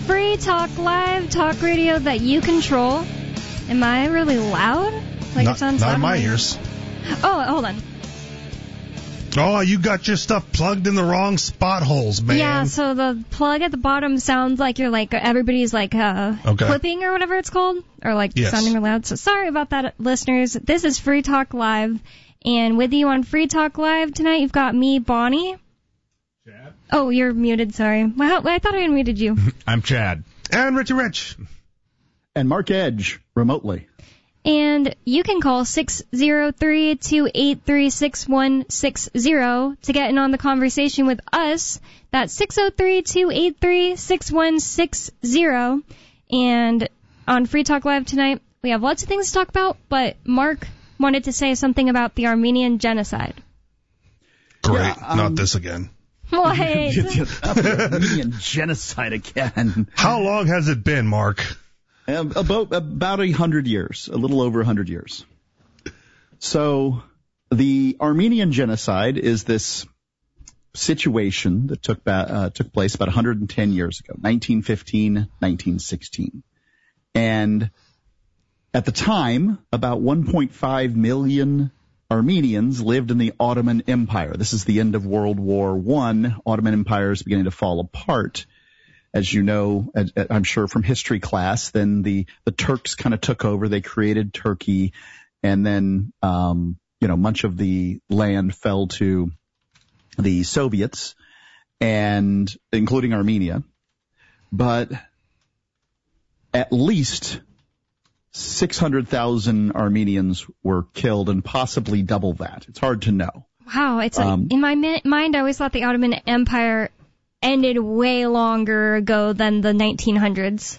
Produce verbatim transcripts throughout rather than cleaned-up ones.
Free Talk Live, talk radio that you control. Am I really loud? Like not, it sounds not loud in my in ears. Oh, hold on. Oh, you got your stuff plugged in the wrong spot holes, man. Yeah, so the plug at the bottom sounds like you're like, everybody's like uh, okay. clipping or whatever it's called, or like yes. sounding really loud. So sorry about that, listeners. This is Free Talk Live, and with you on Free Talk Live tonight, you've got me, Bonnie. Chad? Oh, you're muted, sorry. Well, I thought I unmuted you. I'm Chad. And Richie Rich. And Mark Edge, remotely. And you can call six oh three, two eight three, six one six zero to get in on the conversation with us. That's six oh three, two eight three, six one six zero. And on Free Talk Live tonight, we have lots of things to talk about, but Mark wanted to say something about the Armenian genocide. Great. Yeah, um, Not this again. What? The Armenian genocide again. How long has it been, Mark? Um, about about a hundred years, a little over a hundred years. So the Armenian genocide is this situation that took ba- uh, took place about one hundred ten years ago, nineteen fifteen, nineteen sixteen. And at the time, about one point five million Armenians lived in the Ottoman Empire. This is the end of World War One. Ottoman Empire is beginning to fall apart. As you know, I'm sure from history class, then the, the Turks kind of took over. They created Turkey, and then, um, you know, much of the land fell to the Soviets, and including Armenia. But at least six hundred thousand Armenians were killed, and possibly double that. It's hard to know. Wow, it's like, um, in my mi- mind, I always thought the Ottoman Empire ended way longer ago than the nineteen hundreds.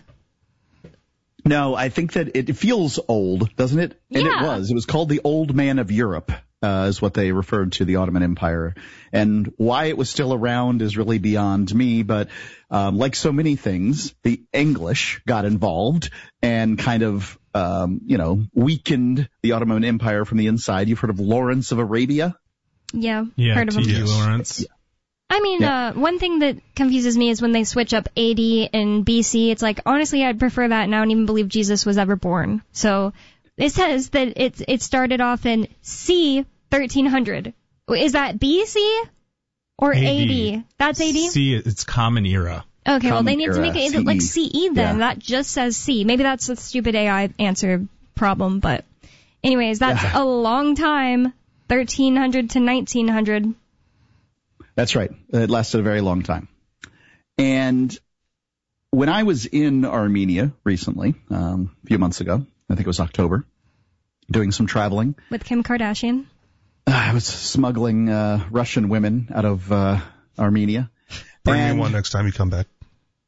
No, I think that it feels old, doesn't it? And yeah. It was. It was called the Old Man of Europe, uh, is what they referred to the Ottoman Empire. And why it was still around is really beyond me, but um, like so many things, the English got involved and kind of, um, you know, weakened the Ottoman Empire from the inside. You've heard of Lawrence of Arabia? Yeah, yeah heard of him. T D Lawrence. Yeah. I mean, yeah. uh, one thing that confuses me is when they switch up A D and B C. It's like, honestly, I'd prefer that, and I don't even believe Jesus was ever born. So it says that it, it started off in C thirteen hundred. Is that B C or A D? A D? That's A D? C, it's Common Era. Okay, Common well, they need era, to make it C E. like C E then. Yeah. That just says C. Maybe that's the stupid A I answer problem, but anyways, that's yeah. a long time, thirteen hundred to nineteen hundred. That's right. It lasted a very long time. And when I was in Armenia recently, um, a few months ago, I think it was October, doing some traveling. With Kim Kardashian? I was smuggling uh, Russian women out of uh, Armenia. Bring and me one next time you come back.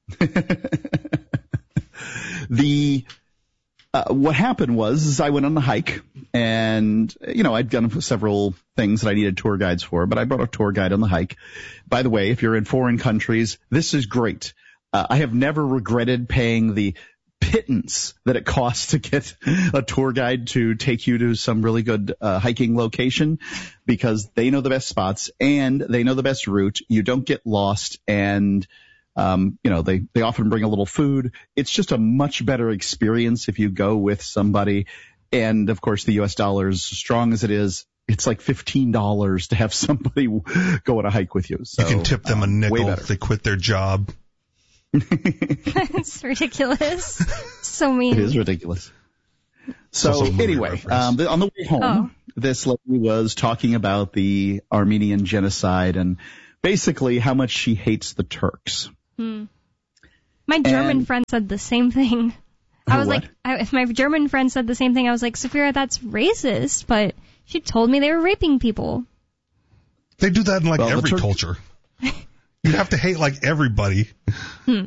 the uh, what happened was is I went on the hike, and you know I'd done several things that I needed tour guides for, but I brought a tour guide on the hike. By the way, if you're in foreign countries, this is great. Uh, I have never regretted paying the pittance that it costs to get a tour guide to take you to some really good uh, hiking location, because they know the best spots and they know the best route. You don't get lost, and um, you know they they often bring a little food. It's just a much better experience if you go with somebody. And of course, the U S dollar, as strong as it is, it's like fifteen dollars to have somebody go on a hike with you. So you can tip them um, a nickel way better. if they quit their job. It's ridiculous. So mean. It is ridiculous. So anyway, um, the, on the way home, oh. this lady was talking about the Armenian genocide and basically how much she hates the Turks. Hmm. My German and, friend said the same thing. I was what? like, I, my German friend said the same thing. I was like, Safira, that's racist, but she told me they were raping people. They do that in like well, every Turk- culture. You have to hate like everybody. Hmm.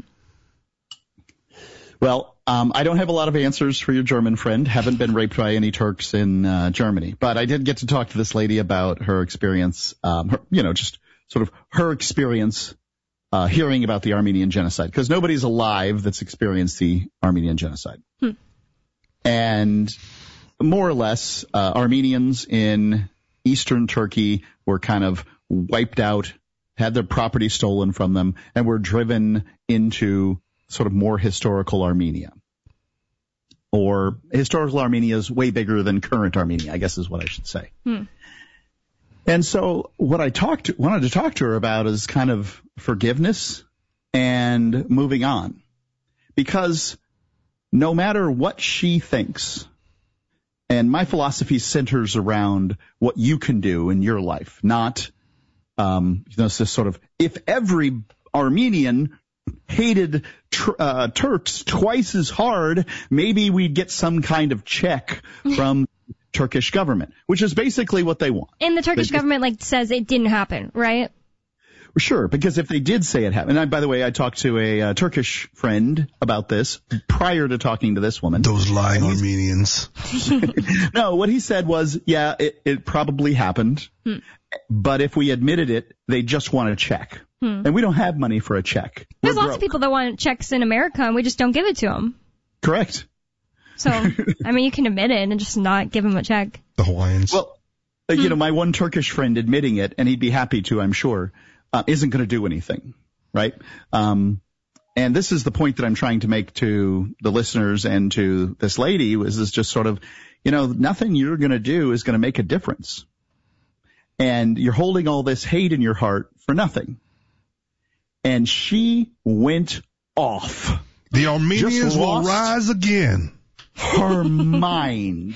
Well, um, I don't have a lot of answers for your German friend. Haven't been raped by any Turks in uh, Germany, but I did get to talk to this lady about her experience. Um, her, you know, just sort of her experience uh, hearing about the Armenian genocide, because nobody's alive that's experienced the Armenian genocide. Hmm. And more or less, uh, Armenians in eastern Turkey were kind of wiped out, had their property stolen from them, and were driven into sort of more historical Armenia. Or historical Armenia is way bigger than current Armenia, I guess is what I should say. Hmm. And so what I talked wanted to talk to her about is kind of forgiveness and moving on. Because no matter what she thinks, and my philosophy centers around what you can do in your life, not, um, you know, it's this sort of, if every Armenian hated tr- uh, Turks twice as hard, maybe we'd get some kind of check from Turkish government, which is basically what they want. And the Turkish They- government like says it didn't happen, right? Sure, because if they did say it happened, and I, by the way, I talked to a uh, Turkish friend about this prior to talking to this woman. Those lying Armenians. No, what he said was, yeah, it, it probably happened, Hmm. but if we admitted it, they just want a check. Hmm. And we don't have money for a check. There's We're lots of broke. people that want checks in America, and we just don't give it to them. Correct. So, I mean, you can admit it and just not give them a check. The Hawaiians. Well, uh, you know, my one Turkish friend admitting it, and he'd be happy to, I'm sure, uh, isn't going to do anything, right? Um, and this is the point that I'm trying to make to the listeners and to this lady, was this just sort of, you know, nothing you're going to do is going to make a difference. And you're holding all this hate in your heart for nothing. And she went off. the Armenians just will lost- rise again. Her mind.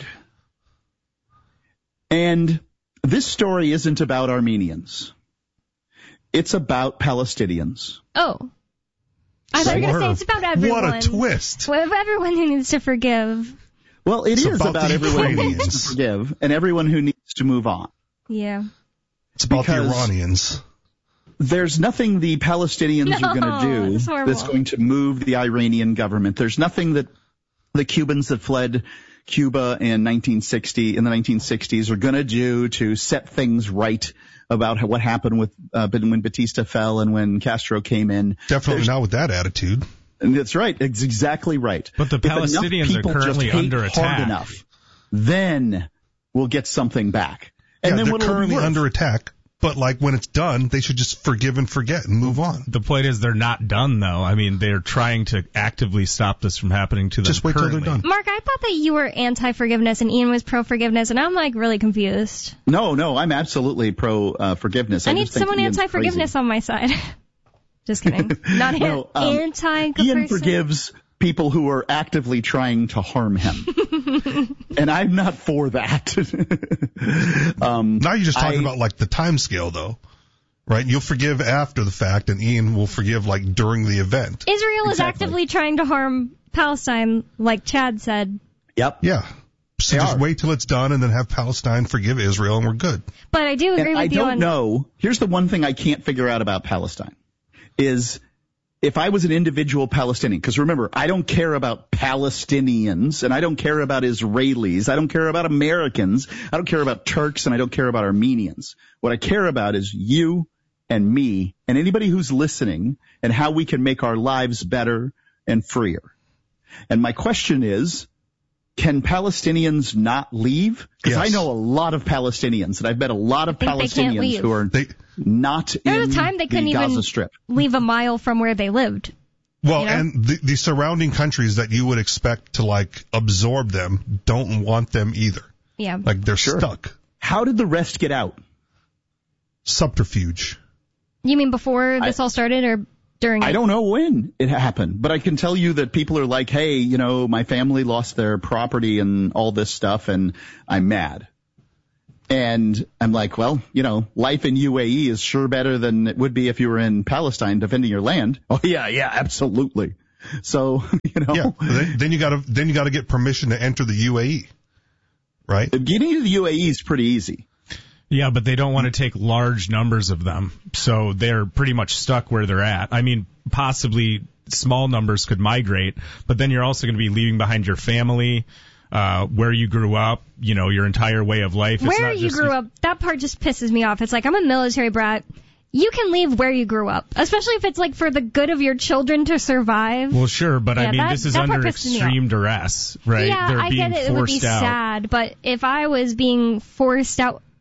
And this story isn't about Armenians. It's about Palestinians. Oh. I thought you were going to say it's about everyone. What a twist. Well, everyone who needs to forgive. Well, it It's is about about, the everyone who needs Ukrainians. to forgive and everyone who needs to move on. Yeah. It's about Because- the Iranians. There's nothing the Palestinians No, are going to do that's horrible. that's going to move the Iranian government. There's nothing that the Cubans that fled Cuba in nineteen sixty, in the nineteen sixties, are going to do to set things right about what happened with uh, when Batista fell and when Castro came in. Definitely There's- not with that attitude. And that's right. It's exactly right. But the If enough Palestinians are people just currently hate under hard attack. enough, then we'll get something back. And Yeah, then they're what'll it be currently worth? under attack, but like when it's done, they should just forgive and forget and move on. The point is they're not done, though. I mean, they're trying to actively stop this from happening to them Just wait till currently. they're done. Mark, I thought that you were anti-forgiveness and Ian was pro-forgiveness, and I'm like really confused. No, no, I'm absolutely pro uh, forgiveness. I, need just think someone Ian's anti-forgiveness crazy. on my side. Just kidding. Not Well, an um, anti Ian person. forgives people who are actively trying to harm him. And I'm not for that. um, Now you're just talking I- about like the time scale though, right? You'll forgive after the fact and Ian will forgive like during the event. Israel is Exactly. actively trying to harm Palestine, like Chad said. Yep. Yeah. So They just are. wait till it's done and then have Palestine forgive Israel and we're good. But I do agree And with I you don't on. know. Here's the one thing I can't figure out about Palestine is if I was an individual Palestinian, because remember, I don't care about Palestinians and I don't care about Israelis. I don't care about Americans. I don't care about Turks and I don't care about Armenians. What I care about is you and me and anybody who's listening and how we can make our lives better and freer. And my question is, can Palestinians not leave? Because Yes. I know a lot of Palestinians, and I've met a lot of think they can't Palestinians leave. who are They, not There in was a time they couldn't the Gaza even Strip. leave a mile from where they lived. well, You know? and the, the surrounding countries that you would expect to like absorb them don't want them either. Yeah. Like they're Sure. stuck. How did the rest get out? Subterfuge. You mean before this all started or during it? I don't know when it happened, but I can tell you that people are like, hey, you know, my family lost their property and all this stuff, and I'm mad. And I'm like, well, you know, life in U A E is sure better than it would be if you were in Palestine defending your land. Oh, yeah, yeah, absolutely. So, you know, Yeah. then, then you gotta, then you gotta get permission to enter the U A E. Right? getting to the U A E is pretty easy. Yeah, but they don't want to take large numbers of them, so they're pretty much stuck where they're at. I mean, possibly small numbers could migrate, but then you're also going to be leaving behind your family, uh, where you grew up, you know, your entire way of life. It's Where not you just grew up, that part just pisses me off. It's like, I'm a military brat. You can leave where you grew up, especially if it's like for the good of your children to survive. Well, sure, but Yeah, I mean, that- this is that part under pisses me extreme duress, right? Yeah, They're I being get it. It would be forced out. sad, but if I was being forced out,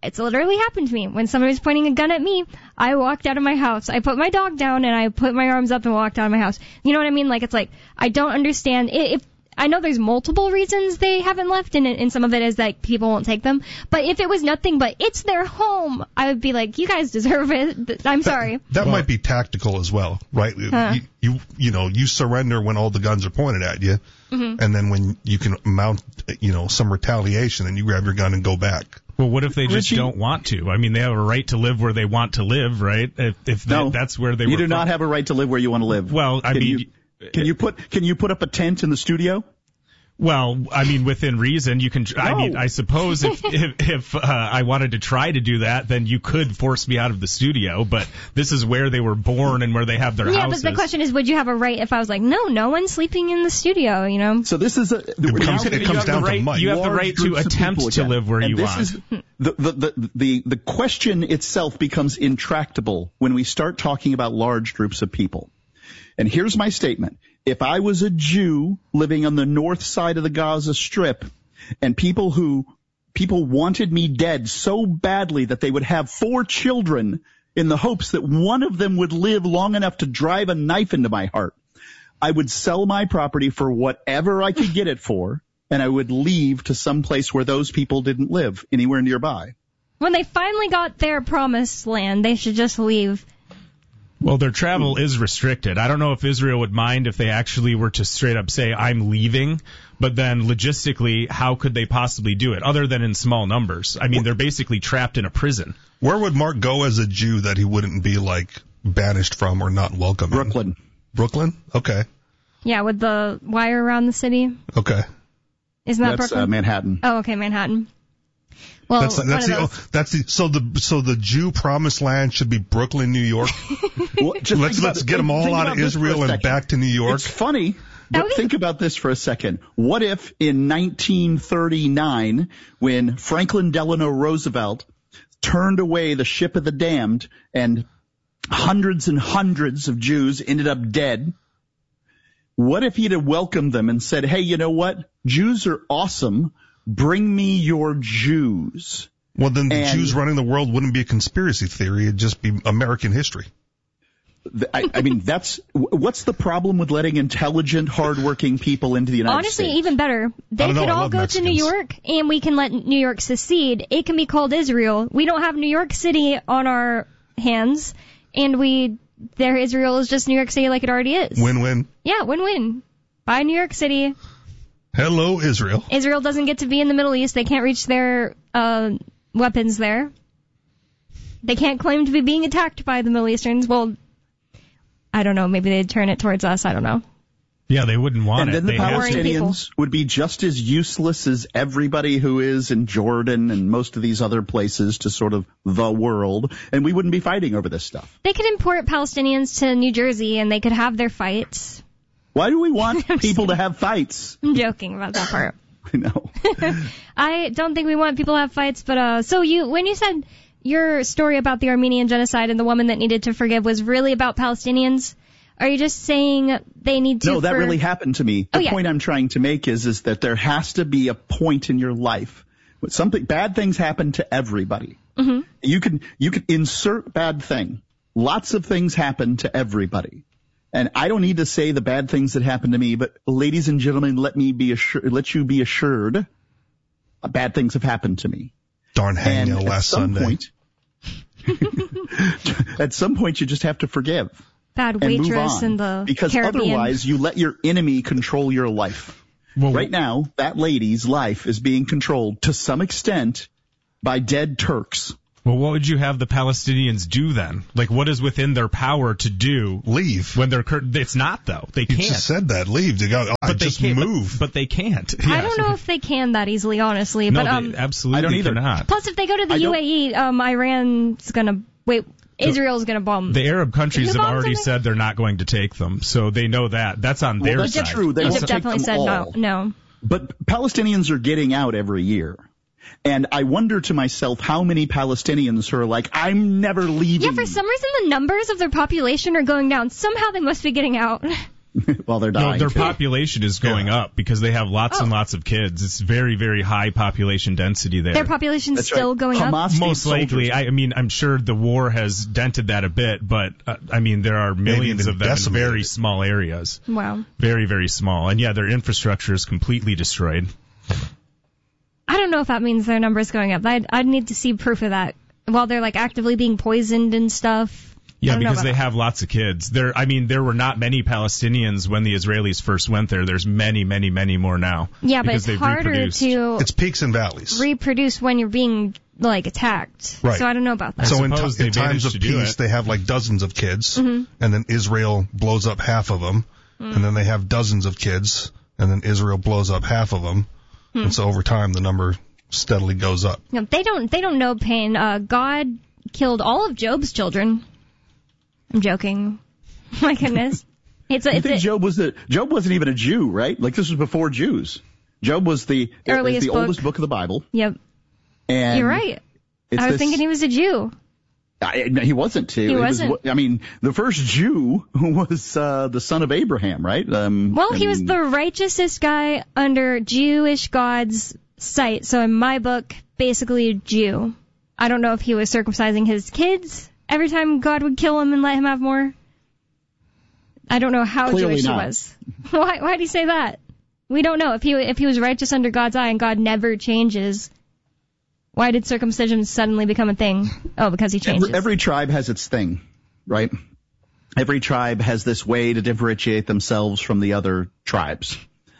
It's literally happened to me. When somebody was pointing a gun at me, I walked out of my house. I put my dog down and I put my arms up and walked out of my house. You know what I mean? Like, it's like, I don't understand. If I know there's multiple reasons they haven't left, and, and some of it is that people won't take them. But if it was nothing but it's their home, I would be like, you guys deserve it. I'm sorry. That, that well, might be tactical as well, right? Huh. You, you you know, you surrender when all the guns are pointed at you, mm-hmm. and then when you can mount, you know, some retaliation, and you grab your gun and go back. Well, what if they just Richie, don't want to? I mean, they have a right to live where they want to live, right? If, if no, they, that's where they you were do from. not have a right to live where you want to live. Well, I can mean, you, can you put can you put up a tent in the studio? Well, I mean, within reason, you can. No. I mean, I suppose if if, if uh, I wanted to try to do that, then you could force me out of the studio. But this is where they were born and where they have their yeah, houses. Yeah, but the question is, would you have a right if I was like, no, no one's sleeping in the studio, you know? So this is a. It comes, it comes down right, to money. You have the right to attempt to live where and you this want. Is, the, the, the, the, the question itself becomes intractable when we start talking about large groups of people. And here's my statement. If I was a Jew living on the north side of the Gaza Strip and people who, people wanted me dead so badly that they would have four children in the hopes that one of them would live long enough to drive a knife into my heart, I would sell my property for whatever I could get it for, and I would leave to some place where those people didn't live anywhere nearby. When they finally got their promised land, they should just leave. Well, their travel is restricted. I don't know if Israel would mind if they actually were to straight up say, I'm leaving, but then logistically, how could they possibly do it other than in small numbers? I mean, they're basically trapped in a prison. Where would Mark go as a Jew that he wouldn't be, like, banished from or not welcome in? Brooklyn. Brooklyn? Okay. Yeah, with the wire around the city. Okay. Isn't that That's, Brooklyn? Uh, Manhattan. Oh, okay, Manhattan. Well, that's that's the, oh, that's the so the so the Jew promised land should be Brooklyn, New York. Well, just let's let's get them all out of Israel and back to New York. It's funny, but think about this for a second. What if in nineteen thirty-nine, when Franklin Delano Roosevelt turned away the ship of the damned and hundreds and hundreds of Jews ended up dead? What if he'd have welcomed them and said, hey, you know what? Jews are awesome. Bring me your Jews. Well, then the and, Jews running the world wouldn't be a conspiracy theory. It'd just be American history. I, I mean, that's what's the problem with letting intelligent, hardworking people into the United Honestly, States? Honestly, even better. They could know, all go Mexicans. to New York, and we can let New York secede. It can be called Israel. We don't have New York City on our hands, and we their Israel is just New York City like it already is. Win-win. Yeah, win-win. Buy New York City. Hello, Israel. Israel doesn't get to be in the Middle East. They can't reach their uh, weapons there. They can't claim to be being attacked by the Middle Easterns. Well, I don't know. Maybe they'd turn it towards us. I don't know. Yeah, they wouldn't want and it. And then the they Palestinians would be just as useless as everybody who is in Jordan and most of these other places to sort of the world, and we wouldn't be fighting over this stuff. They could import Palestinians to New Jersey, and they could have their fights. Why do we want people to have fights? I'm joking about that part. I know. I don't think we want people to have fights, but uh, so you, when you said your story about the Armenian genocide and the woman that needed to forgive was really about Palestinians, are you just saying they need to? No, that for... really happened to me. The oh, yeah. point I'm trying to make is, is that there has to be a point in your life when something bad things happen to everybody. Mm-hmm. You can you can insert bad thing. Lots of things happen to everybody. And I don't need to say the bad things that happen to me, but ladies and gentlemen, let me be assured, let you be assured, uh, bad things have happened to me. Darn hangnail last some Sunday. Point, at some point, you just have to forgive. Bad and move waitress on, in the because Caribbean. Otherwise, you let your enemy control your life. Well, right now, that lady's life is being controlled to some extent by dead Turks. Well, what would you have the Palestinians do then? Like, what is within their power to do? Leave. When they're, cur- it's not though. They you can't. You just said that. Leave. They got, but just they can't, move. But, but they can't. I don't know if they can that easily, honestly. No, but um, they, absolutely I don't either. they're not. Plus, if they go to the U A E, um, Iran's gonna wait. Israel's gonna bomb. The Arab countries the have already something? said they're not going to take them, so they know that. That's on well, their that's side. True. They Egypt won't definitely take them said all. no. No. But Palestinians are getting out every year. And I wonder to myself how many Palestinians who are like, I'm never leaving. Yeah, for some reason the numbers of their population are going down. Somehow they must be getting out. while they're dying. No, their too. population is going Yeah. up because they have lots Oh. and lots of kids. It's very, very high population density there. Their population's That's still right. going up. Hamas Most needs likely, soldiers. I, I mean, I'm sure the war has dented that a bit, but uh, I mean, there are millions even of them in decimated very it. small areas. Wow. Very, very small. And yeah, their infrastructure is completely destroyed. I don't know if that means their number's going up. I'd, I'd need to see proof of that. While they're like actively being poisoned and stuff. I Yeah, don't know because about they that. have lots of kids. There, I mean, there were not many Palestinians when the Israelis first went there. There's many, many, many more now. Yeah, but because it's they've harder reproduced. to It's peaks and valleys. reproduce when you're being like attacked. Right. So I don't know about that. So in, suppose t- in they times managed of to do peace, it. they have like dozens of kids, Mm-hmm. and then Israel blows up half of them, Mm. and then they have dozens of kids, and then Israel blows up half of them, Hmm. and so over time the number steadily goes up. No, they don't. They don't know pain. Uh, God killed all of Job's children. I'm joking. My goodness. It's a, I it's think a, Job was a, Job wasn't even a Jew, right? Like this was before Jews. Job was the Earliest is the book. oldest book of the Bible. Yep. And You're right. it's I was this- thinking he was a Jew. I, he wasn't too. He was- wasn't. I mean, the first Jew was uh, the son of Abraham, right? Um, Well, I he was mean, the righteousest guy under Jewish God's sight. So in my book, basically a Jew. I don't know if he was circumcising his kids every time God would kill him and let him have more. I don't know how Clearly Jewish not. he was. Why? Why do you say that? We don't know if he if he was righteous under God's eye and God never changes. Why did circumcision suddenly become a thing? Oh, because he changes. Every, every tribe has its thing, right? Every tribe has this way to differentiate themselves from the other tribes.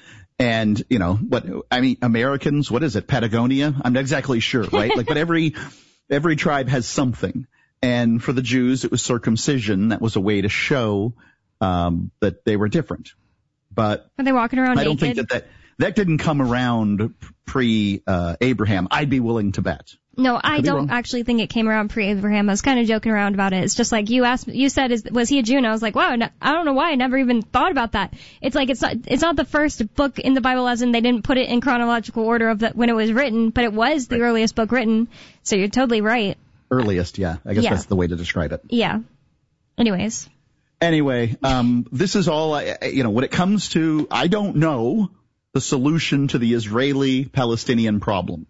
And, you know, what, I mean, Americans, what is it, Patagonia? I'm not exactly sure, right? Like, but every, every tribe has something. And for the Jews, it was circumcision. That was a way to show, um, that they were different. But Are they walking around I don't naked? think that that, that didn't come around pre, uh, Abraham. I'd be willing to bet. No, I Could be don't wrong. actually think it came around pre-Abraham. I was kind of joking around about it. It's just like you asked, you said, is, was he a Jew? And I was like, wow, no, I don't know why. I never even thought about that. It's like, it's not, it's not the first book in the Bible, as in they didn't put it in chronological order of the, when it was written, but it was the earliest book written. So you're totally right. Earliest, yeah. I guess Yeah. that's the way to describe it. Yeah. Anyways. Anyway, um, this is all, I, I- you know, when it comes to, I don't know the solution to the Israeli-Palestinian problem.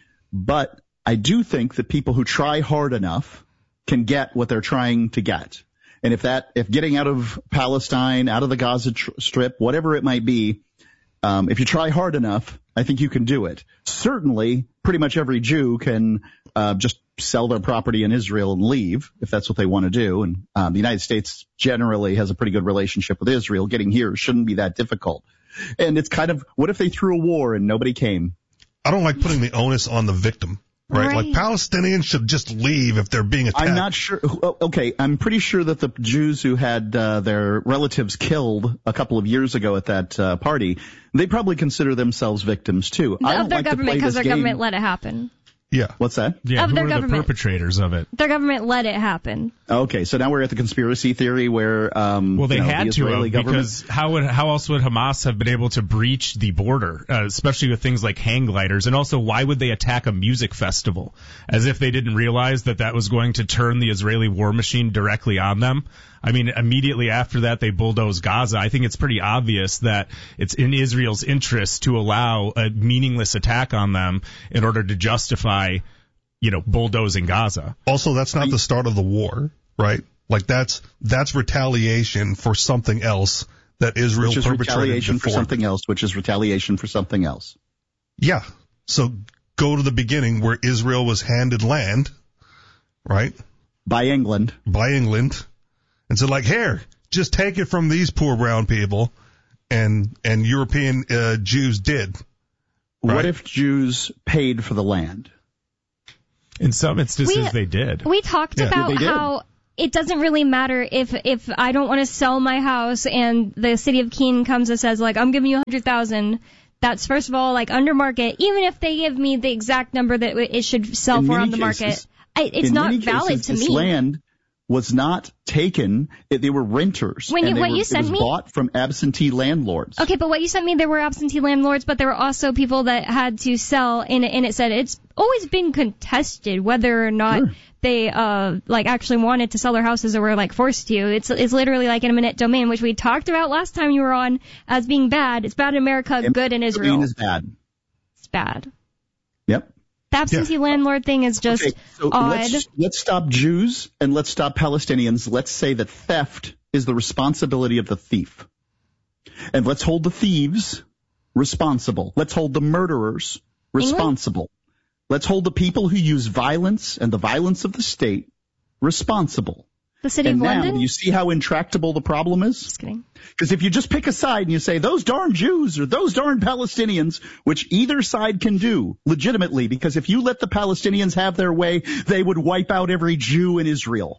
But I do think that people who try hard enough can get what they're trying to get. And if that, if getting out of Palestine, out of the Gaza tr- Strip, whatever it might be, um, if you try hard enough, I think you can do it. Certainly, pretty much every Jew can uh, just sell their property in Israel and leave if that's what they want to do. And um, the United States generally has a pretty good relationship with Israel. Getting here shouldn't be that difficult. And it's kind of, what if they threw a war and nobody came? I don't like putting the onus on the victim, right? Right. Like Palestinians should just leave if they're being attacked. I'm not sure. oh, Okay, I'm pretty sure that the Jews who had uh, their relatives killed a couple of years ago at that uh, party, they probably consider themselves victims too. I Of don't their like to government, play because this their game. government let it happen. Yeah. What's that? Yeah, Of who their are the government. perpetrators of it? Their government let it happen. Okay, so now we're at the conspiracy theory where, um, Well, they you know, had the to Israeli have, government. because how would how else would Hamas have been able to breach the border, uh, especially with things like hang gliders? And also, why would they attack a music festival as if they didn't realize that that was going to turn the Israeli war machine directly on them? I mean, immediately after that, they bulldoze Gaza. I think it's pretty obvious that it's in Israel's interest to allow a meaningless attack on them in order to justify, you know, bulldozing Gaza. Also, that's not the start of the war, right? Like that's that's retaliation for something else that Israel which is perpetrated retaliation before. for something else, which is retaliation for something else. Yeah. So go to the beginning where Israel was handed land, right, By England. by England, and said like, here, just take it from these poor brown people, and and European uh, Jews did. What Right. if Jews paid for the land? In some instances, We- they did. We talked Yeah. about They did. how it doesn't really matter if if I don't want to sell my house and the city of Keene comes and says like I'm giving you a hundred thousand. That's first of all like under market. Even if they give me the exact number that it should sell In for many on the cases- market, I, it's In not many valid cases, to this me. land was not taken. It, they were renters. When you- and they what were, you it sent was me- bought from absentee landlords. Okay, but what you sent me, there were absentee landlords, but there were also people that had to sell, and, and it said it's always been contested whether or not Sure. they uh like actually wanted to sell their houses or were like forced to. It's it's literally like an eminent domain, which we talked about last time you were on as being bad. It's bad in America, eminent good in Israel. Domain is bad. It's bad. Yep. The absentee yeah. landlord thing is just okay, so odd. Let's, let's stop Jews and let's stop Palestinians. Let's say that theft is the responsibility of the thief. And let's hold the thieves responsible. Let's hold the murderers responsible. England? Let's hold the people who use violence and the violence of the state responsible. The city and of now, London? you see how intractable the problem is? Just kidding. Because if you just pick a side and you say, those darn Jews or those darn Palestinians, which either side can do legitimately, because if you let the Palestinians have their way, they would wipe out every Jew in Israel.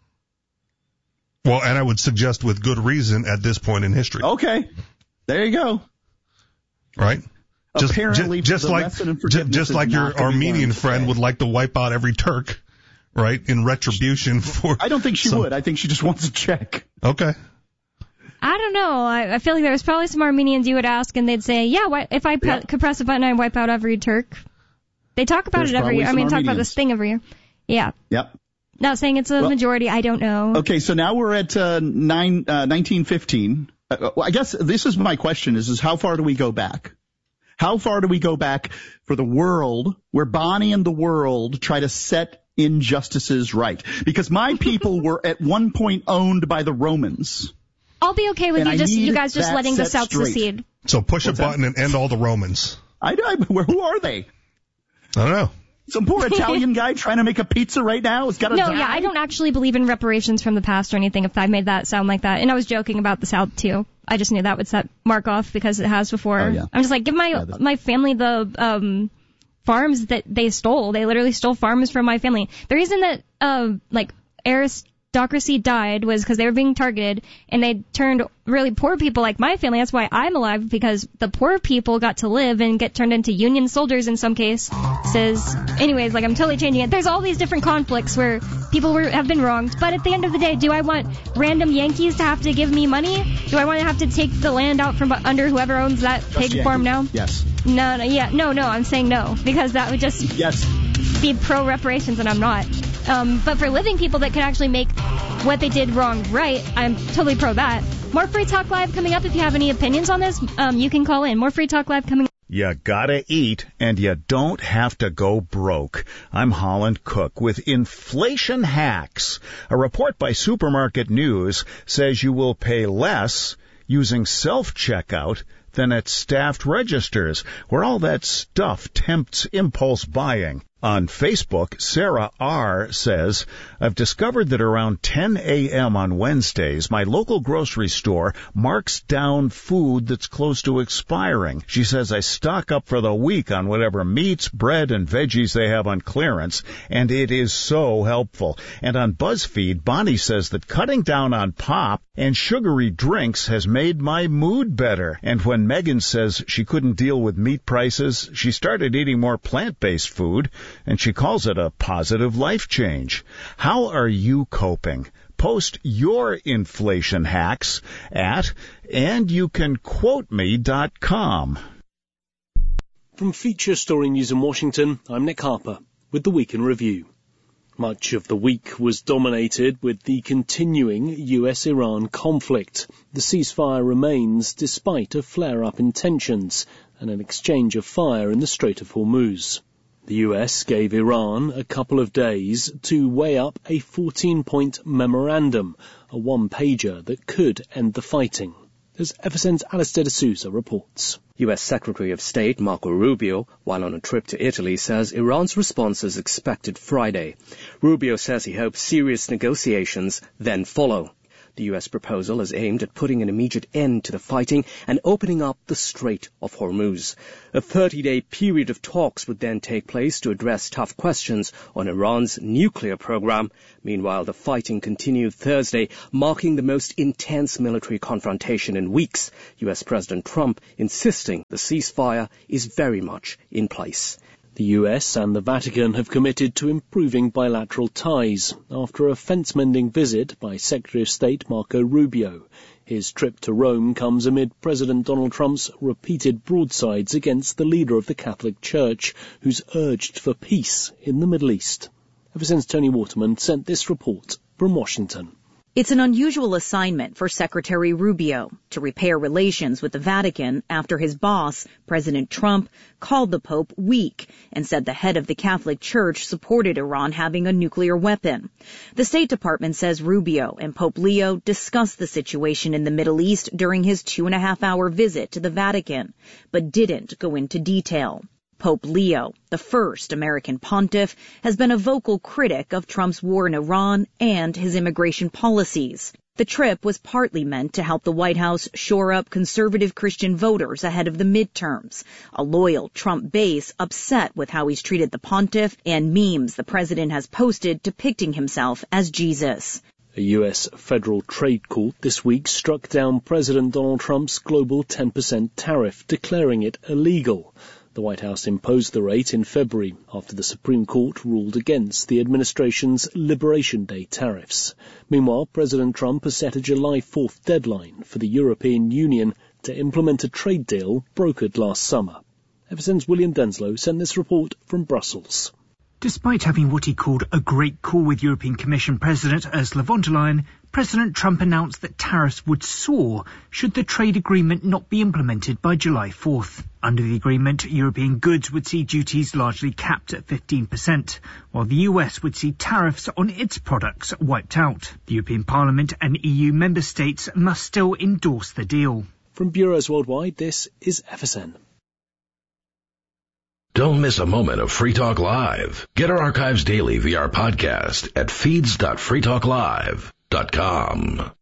Well, and I would suggest with good reason at this point in history. Okay. There you go. Right? Just, Apparently, just, just like, just, just like your Armenian friend today. would like to wipe out every Turk. Right, in retribution for... I don't think she some... would. I think she just wants a check. Okay. I don't know. I, I feel like there's probably some Armenians you would ask, and they'd say, yeah, why, if I yeah. pe- could press a button, I'd wipe out every Turk. They talk about there's it every year. I mean, Armenians. talk about this thing every year. Yeah. Yep. Not saying it's a well, majority. I don't know. Okay, so now we're at uh, nine, uh, nineteen fifteen. Uh, well, I guess this is my question, is, is how far do we go back? How far do we go back for the world where Bonnie and the world try to set injustices right? Because my people were at one point owned by the Romans. I'll be okay with and you I just you guys just letting the South straight. secede. So push What's a button that? and end all the Romans. I, I who are they? I don't know. Some poor Italian guy trying to make a pizza right now has got to No, die? yeah, I don't actually believe in reparations from the past or anything if I made that sound like that. And I was joking about the South, too. I just knew that would set Mark off because it has before. Oh, yeah. I'm just like, give my yeah, the- my family the um farms that they stole. They literally stole farms from my family. The reason that uh like aristocracy died was because they were being targeted, and they turned really poor people like my family. That's why I'm alive, because the poor people got to live and get turned into Union soldiers in some cases. Anyways, like I'm totally changing it. There's all these different conflicts where people were, have been wronged. But at the end of the day, do I want random Yankees to have to give me money? Do I want to have to take the land out from under whoever owns that Just pig Yankees. farm now? Yes. No, no, yeah, no, no. I'm saying no, because that would just Yes. be pro reparations, and I'm not. Um, but for living people that can actually make what they did wrong right, I'm totally pro that. More Free Talk Live coming up. If you have any opinions on this, um, you can call in. More Free Talk Live coming up. You gotta eat, and you don't have to go broke. I'm Holland Cook with Inflation Hacks. A report by Supermarket News says you will pay less using self-checkout than at staffed registers, where all that stuff tempts impulse buying. On Facebook, Sarah R. says, I've discovered that around ten a.m. on Wednesdays, my local grocery store marks down food that's close to expiring. She says I stock up for the week on whatever meats, bread, and veggies they have on clearance, and it is so helpful. And on BuzzFeed, Bonnie says that cutting down on pop and sugary drinks has made my mood better. And when Megan says she couldn't deal with meat prices, she started eating more plant-based food, and she calls it a positive life change. How are you coping? Post your inflation hacks at and you can quote me dot com. From Feature Story News in Washington, I'm Nick Harper with the Week in Review. Much of the week was dominated with the continuing U S Iran conflict. The ceasefire remains despite a flare-up in tensions and an exchange of fire in the Strait of Hormuz. The U S gave Iran a couple of days to weigh up a fourteen-point memorandum, a one-pager that could end the fighting. As F S N's Alistair D'Souza reports. U S Secretary of State Marco Rubio, while on a trip to Italy, says Iran's response is expected Friday. Rubio says he hopes serious negotiations then follow. The U S proposal is aimed at putting an immediate end to the fighting and opening up the Strait of Hormuz. A thirty-day period of talks would then take place to address tough questions on Iran's nuclear program. Meanwhile, the fighting continued Thursday, marking the most intense military confrontation in weeks. U S President Trump insisting the ceasefire is very much in place. The U S and the Vatican have committed to improving bilateral ties after a fence-mending visit by Secretary of State Marco Rubio. His trip to Rome comes amid President Donald Trump's repeated broadsides against the leader of the Catholic Church, who's urged for peace in the Middle East. Ever since Tony Waterman sent this report from Washington. It's an unusual assignment for Secretary Rubio to repair relations with the Vatican after his boss, President Trump, called the Pope weak and said the head of the Catholic Church supported Iran having a nuclear weapon. The State Department says Rubio and Pope Leo discussed the situation in the Middle East during his two and a half hour visit to the Vatican, but didn't go into detail. Pope Leo, the first American pontiff, has been a vocal critic of Trump's war in Iran and his immigration policies. The trip was partly meant to help the White House shore up conservative Christian voters ahead of the midterms, a loyal Trump base upset with how he's treated the pontiff and memes the president has posted depicting himself as Jesus. A U S federal trade court this week struck down President Donald Trump's global ten percent tariff, declaring it illegal. The White House imposed the rate in February after the Supreme Court ruled against the administration's Liberation Day tariffs. Meanwhile, President Trump has set a July fourth deadline for the European Union to implement a trade deal brokered last summer. Ever since William Denslow sent this report from Brussels. Despite having what he called a great call with European Commission President Ursula von der Leyen, President Trump announced that tariffs would soar should the trade agreement not be implemented by July fourth. Under the agreement, European goods would see duties largely capped at fifteen percent, while the U S would see tariffs on its products wiped out. The European Parliament and E U member states must still endorse the deal. From Bureaus Worldwide, this is F S N. Don't miss a moment of Free Talk Live. Get our archives daily via our podcast at feeds dot free talk live dot com.